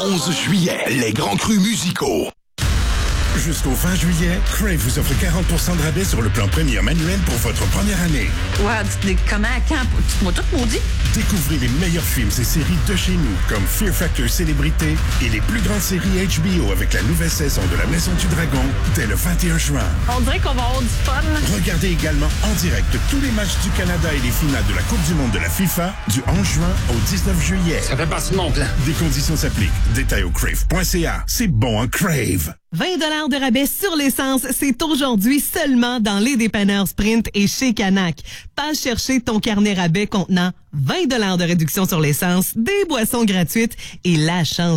11 juillet, les grands crus musicaux. Jusqu'au 20 juillet, Crave vous offre 40% de rabais sur le plan premium annuel pour votre première année. Ouais, comment, quand? Tu m'as tout maudit? Découvrez les meilleurs films et séries de chez nous, comme Fear Factor Célébrité et les plus grandes séries HBO avec la nouvelle saison de La Maison du Dragon dès le 21 juin. On dirait qu'on va avoir du fun. Regardez également en direct tous les matchs du Canada et les finales de la Coupe du monde de la FIFA du 11 juin au 19 juillet. Ça fait partie de mon plan. Des conditions s'appliquent. Détails au crave.ca. C'est bon en Crave. 20 $ de rabais sur l'essence, c'est aujourd'hui seulement dans les dépanneurs Sprint et chez Canac. Passe chercher ton carnet rabais contenant 20 $ de réduction sur l'essence, des boissons gratuites et la chance